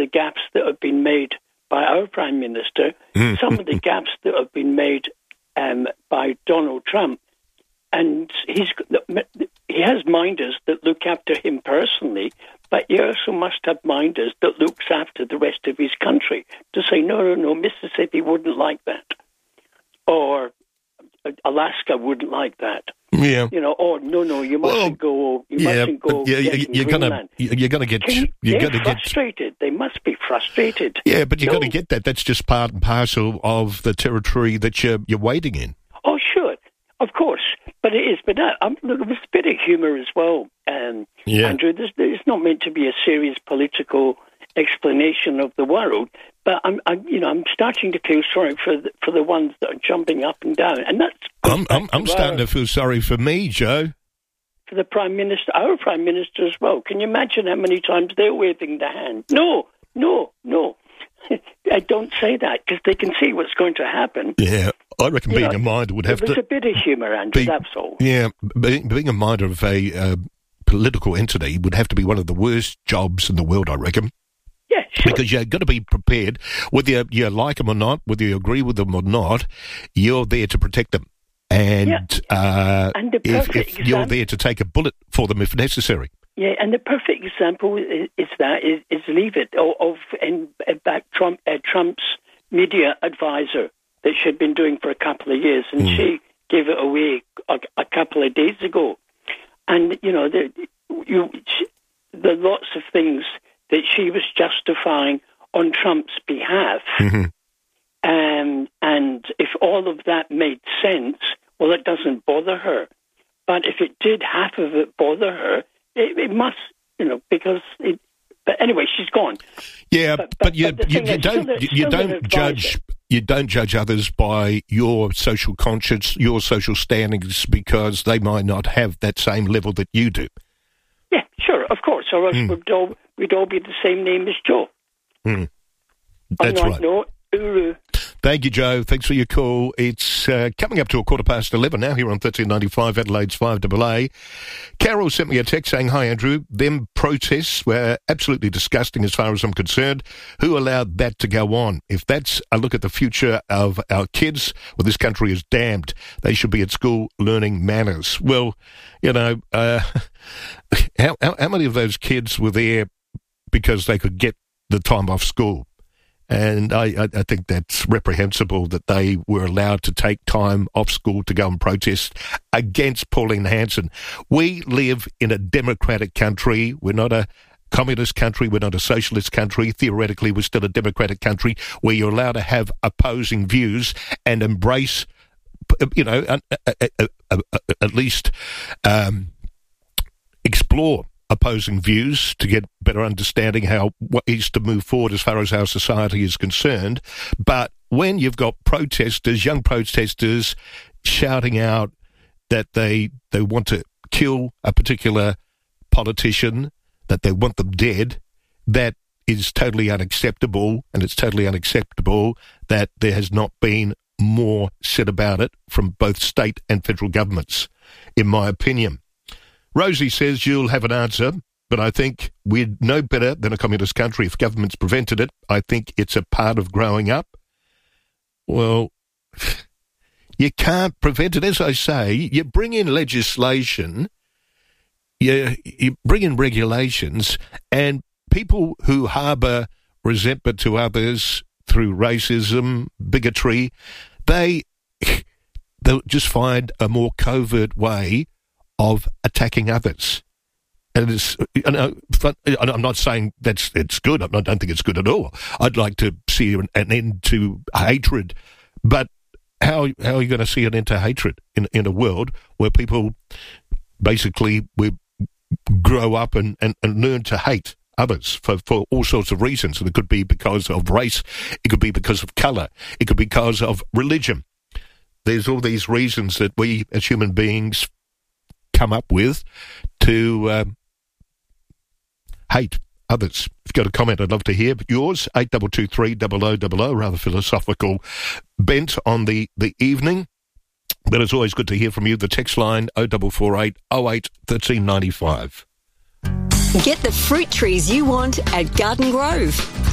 the gaps that have been made by our Prime Minister, some of the gaps that have been made by Donald Trump. And he has minders that look after him personally, but he also must have minders that looks after the rest of his country to say, no, Mississippi wouldn't like that. Or Alaska wouldn't like that. Yeah. Or no, you mustn't go. Mustn't go. You're gonna get. They're frustrated. They must be frustrated. Yeah, but you're going to get that. That's just part and parcel of the territory that you're wading in. Oh, sure, of course, but it is. But look, it was a bit of humour as well, Andrew. It's not meant to be a serious political explanation of the world, but I'm starting to feel sorry for the ones that are jumping up and down, and that's. I'm starting to feel sorry for me, Joe. For the Prime Minister, our Prime Minister as well. Can you imagine how many times they're waving the hand? No. I don't say that because they can see what's going to happen. Yeah, I reckon being a minder would have to. There's a bit of humour, Andrew. That's all. Yeah, being a minder of a political entity would have to be one of the worst jobs in the world, I reckon. Yeah, sure. Because you've got to be prepared, whether you like them or not, whether you agree with them or not, you're there to protect them. And if you're there to take a bullet for them if necessary. Yeah, and the perfect example is Leave It, Trump's media advisor that she'd been doing for a couple of years, and she gave it away a couple of days ago. And, the lots of things that she was justifying on Trump's behalf. And if all of that made sense, well, it doesn't bother her. But if it did, half of it bother her, it must, because it. But anyway, she's gone. Yeah, but you don't judge others by your social conscience, your social standings, because they might not have that same level that you do. Yeah, sure, of course. Or else we'd all be the same name as Joe. That's right. No, Uru. Thank you, Joe. Thanks for your call. It's coming up to 11:15 now here on 1395 Adelaide's 5AA. Carol sent me a text saying, "Hi, Andrew. Them protests were absolutely disgusting as far as I'm concerned. Who allowed that to go on? If that's a look at the future of our kids, well, this country is damned. They should be at school learning manners." Well, how many of those kids were there because they could get the time off school? And I think that's reprehensible that they were allowed to take time off school to go and protest against Pauline Hanson. We live in a democratic country. We're not a communist country. We're not a socialist country. Theoretically, we're still a democratic country where you're allowed to have opposing views and embrace, at least explore opposing views to get better understanding what is to move forward as far as our society is concerned. But when you've got protesters, young protesters, shouting out that they want to kill a particular politician, that they want them dead, that is totally unacceptable, and it's totally unacceptable that there has not been more said about it from both state and federal governments, in my opinion. Rosie says you'll have an answer, but I think we'd know better than a communist country if governments prevented it. I think it's a part of growing up. Well, you can't prevent it. As I say, you bring in legislation, you bring in regulations, and people who harbour resentment to others through racism, bigotry, they'll just find a more covert way of attacking others. And I'm not saying it's good. I don't think it's good at all. I'd like to see an end to hatred. But how are you going to see an end to hatred in a world where people basically grow up and learn to hate others for all sorts of reasons? And it could be because of race. It could be because of colour. It could be because of religion. There's all these reasons that we as human beings come up with to hate others. If you've got a comment, I'd love to hear yours. 8223 rather philosophical bent on the evening. But it's always good to hear from you. The text line 0448 08 1395. Get the fruit trees you want at Garden Grove.